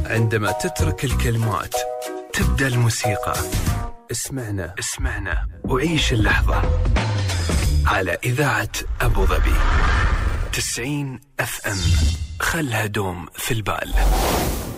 عندما تترك الكلمات تبدأ الموسيقى. اسمعنا وعيش اللحظة على إذاعة أبو ظبي 90 FM. خلها دوم في البال.